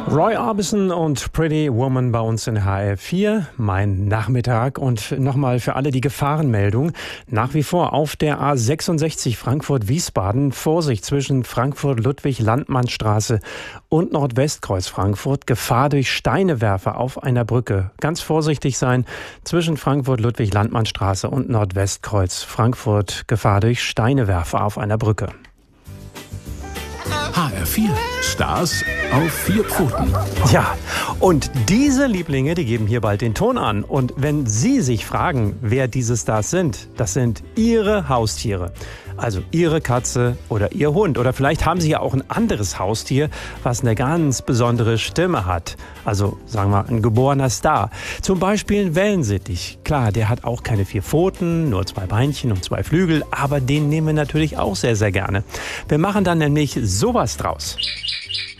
Roy Orbison und Pretty Woman bei uns in HR4, mein Nachmittag. Und nochmal für alle die Gefahrenmeldung. Nach wie vor auf der A66 Frankfurt-Wiesbaden. Vorsicht zwischen Frankfurt-Ludwig-Landmannstraße und Nordwestkreuz Frankfurt. Gefahr durch Steinewerfer auf einer Brücke. Ganz vorsichtig sein zwischen Frankfurt-Ludwig-Landmannstraße und Nordwestkreuz Frankfurt. Gefahr durch Steinewerfer auf einer Brücke. HR4 Stars auf 4 Pfoten. Ja, und diese Lieblinge, die geben hier bald den Ton an. Und wenn Sie sich fragen, wer diese Stars sind, das sind Ihre Haustiere. Also Ihre Katze oder Ihr Hund. Oder vielleicht haben Sie ja auch ein anderes Haustier, was eine ganz besondere Stimme hat. Also sagen wir ein geborener Star. Zum Beispiel ein Wellensittich. Klar, der hat auch keine 4 Pfoten, nur 2 Beinchen und 2 Flügel. Aber den nehmen wir natürlich auch sehr, sehr gerne. Wir machen dann nämlich sowas draus.